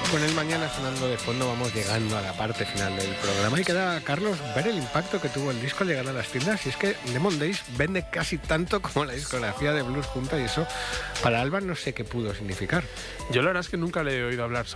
Con el mañana sonando de fondo vamos llegando a la parte final del programa y queda, Carlos, ver el impacto que tuvo el disco al llegar a las tiendas. Y es que Lemon Days vende casi tanto como la discografía de Blues junta, y eso para Alba no sé qué pudo significar. Yo la verdad es que nunca le he oído hablar